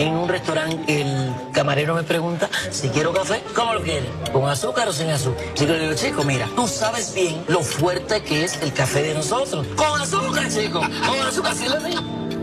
en un restaurante, el camarero me pregunta si quiero café, ¿cómo lo quiere? ¿Con azúcar o sin azúcar? Chico, le digo, chico, mira, tú sabes bien lo fuerte que es el café de nosotros. Con azúcar, chico, con azúcar, sí lo digo.